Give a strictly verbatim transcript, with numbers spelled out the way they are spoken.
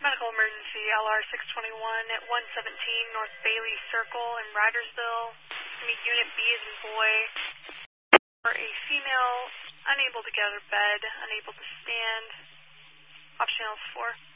Medical emergency L R six twenty-one at one seventeen North Bailey Circle in Ridersville. Meet Unit B as in boy. For a female unable to get out of bed, unable to stand. Option L four.